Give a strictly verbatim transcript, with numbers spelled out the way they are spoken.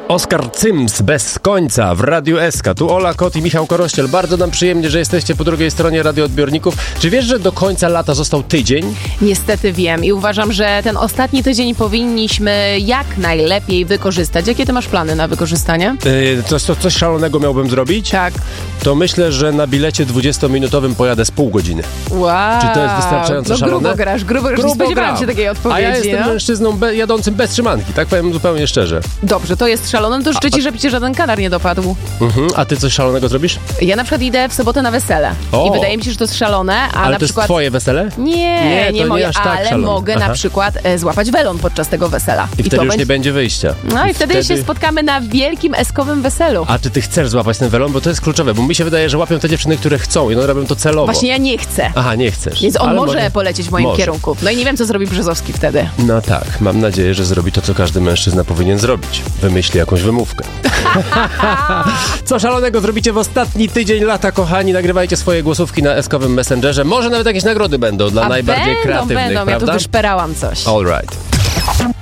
Oskar Cyms bez końca w Radiu S K. Tu Ola Kot i Michał Korościel. Bardzo nam przyjemnie, że jesteście po drugiej stronie radioodbiorników. Czy wiesz, że do końca lata został tydzień? Niestety wiem i uważam, że ten ostatni tydzień powinniśmy jak najlepiej wykorzystać. Jakie ty masz plany na wykorzystanie? Yy, coś, to, coś szalonego miałbym zrobić? Tak. To myślę, że na bilecie dwudziestominutowym pojadę z pół godziny. Wow. Czy to jest wystarczająco no, szalone? grubo grasz, grubo grasz. Nie spodziewałam się takiej odpowiedzi. A ja jestem no? mężczyzną be- jadącym bez trzymanki, tak powiem zupełnie szczerze. Dobrze, to jest szalone, to życzę ci, żeby ci żaden kanar nie dopadł. Mhm. A ty coś szalonego zrobisz? Ja na przykład idę w sobotę na wesele. O. I wydaje mi się, że to jest szalone, a Ale na to przykład... jest twoje wesele? Nie, Nie, nie, to moje, nie aż tak ale szalone. mogę Aha. na przykład e, złapać welon podczas tego wesela. I, I wtedy to już będzie... nie będzie wyjścia. No i, I wtedy, wtedy się spotkamy na wielkim eskowym weselu. A czy ty chcesz złapać ten welon? Bo to jest kluczowe, bo mi się wydaje, że łapią te dziewczyny, które chcą i one robią to celowo. Właśnie ja nie chcę. Aha, nie chcesz. Więc on Ale może polecieć w moim może. kierunku. No i nie wiem, co zrobi Brzozowski wtedy. No tak, mam nadzieję, że zrobi to, co każdy mężczyzna powinien zrobić. Wymyśli jakąś wymówkę. Co szalonego zrobicie w ostatni tydzień lata, kochani? Nagrywajcie swoje głosówki na eskowym Messengerze. Może nawet jakieś nagrody będą dla A najbardziej będą, kreatywnych, będą. prawda? Ja tu wyszperałam coś. All right.